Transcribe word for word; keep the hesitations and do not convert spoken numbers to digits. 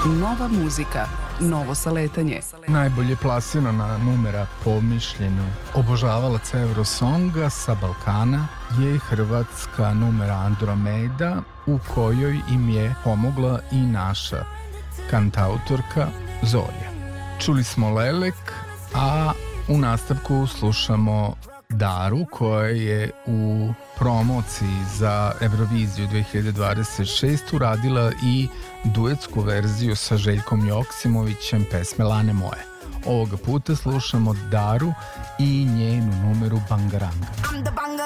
Nova muzika, novo saletanje. Najbolje plasirana numera po mišljenju obožavalaca Eurosonga sa Balkana je hrvatska numera Andromeda, u kojoj im je pomogla i naša kantautorka Zorja. Čuli smo Lelek, a u nastavku slušamo Daru, koja je u promociji za Euroviziju dve hiljade dvadeset šeste uradila i duetsku verziju sa Željkom Joksimovićem pesme Lane moje. Ovoga puta slušamo Daru i njenu numeru Bangaranga.